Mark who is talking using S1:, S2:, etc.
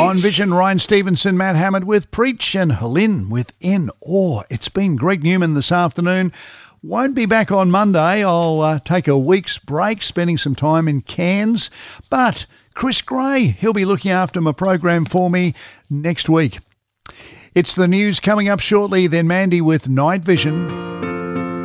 S1: On Vision, Ryan Stevenson, Matt Hammond with Preach, and Helene with In Awe. It's been Greg Newman this afternoon. Won't be back on Monday. I'll take a week's break, spending some time in Cairns. But Chris Gray, he'll be looking after my program for me next week. It's the news coming up shortly, then Mandy with Night Vision.